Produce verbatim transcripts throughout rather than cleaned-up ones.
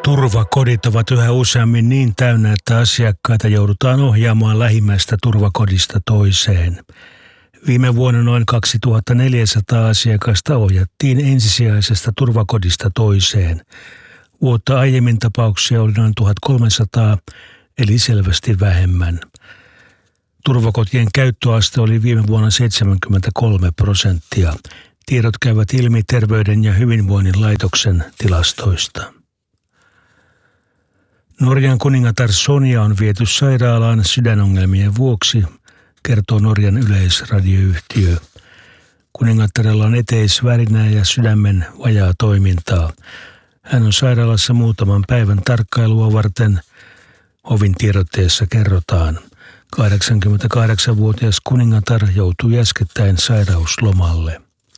Turvakodit ovat yhä useammin niin täynnä, että asiakkaita joudutaan ohjaamaan lähimmäistä turvakodista toiseen. Viime vuonna noin kaksituhattaneljäsataa asiakasta ohjattiin ensisijaisesta turvakodista toiseen. Vuotta aiemmin tapauksia oli noin tuhatkolmesataa, eli selvästi vähemmän. Turvakotien käyttöaste oli viime vuonna seitsemänkymmentäkolme prosenttia. Tiedot käyvät ilmi Terveyden ja hyvinvoinnin laitoksen tilastoista. Norjan kuningatar Sonja on viety sairaalaan sydänongelmien vuoksi, kertoo Norjan yleisradioyhtiö. Kuningattarella on eteisvärinää ja sydämen vajaa toimintaa. Hän on sairaalassa muutaman päivän tarkkailua varten, hovin tiedotteessa kerrotaan. kahdeksankymmentäkahdeksanvuotias kuningatar joutui äskettäin sairauslomalle.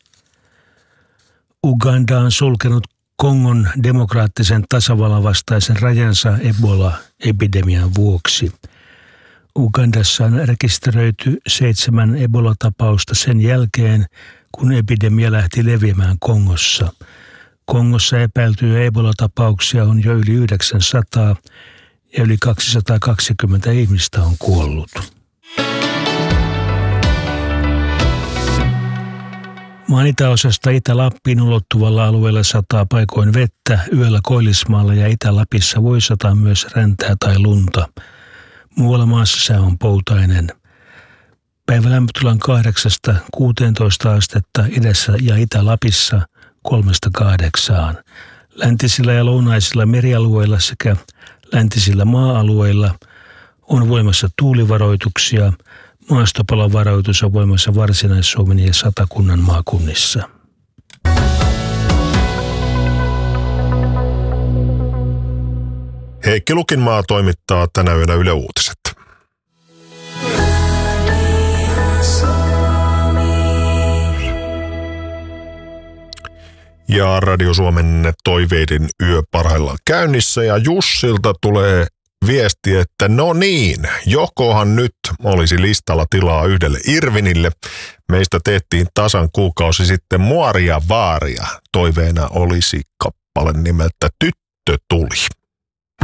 Uganda on sulkenut Kongon demokraattisen tasavallan vastaisen rajansa Ebola-epidemian vuoksi. Ugandassa on rekisteröity seitsemän Ebola-tapausta sen jälkeen, kun epidemia lähti leviämään Kongossa. Kongossa epäiltyjä Ebola-tapauksia on jo yli yhdeksänsataa ja yli kaksisataakaksikymmentä ihmistä on kuollut. Maan itäosasta Itä-Lappiin ulottuvalla alueella sataa paikoin vettä, yöllä Koillismaalla ja Itä-Lapissa voi sataa myös räntää tai lunta. Muualla maassa sää on poutainen. Päivälämpötila on kahdeksasta kuuteentoista astetta idässä ja Itä-Lapissa kolmesta kahdeksaan. Läntisillä ja lounaisilla merialueilla sekä läntisillä maa-alueilla on voimassa tuulivaroituksia. Maastopalovaroitus on voimassa Varsinais-Suomen ja Satakunnan maakunnissa. Heikki Lukinmaa toimittaa tänä yönä Yle Uutiset. Ja Radio Suomen toiveiden yö parhaillaan käynnissä ja Jussilta tulee viesti, että no niin, jokohan nyt olisi listalla tilaa yhdelle Irvinille. Meistä tehtiin tasan kuukausi sitten Muoria Vaaria. Toiveena olisi kappale nimeltä Tyttö tuli.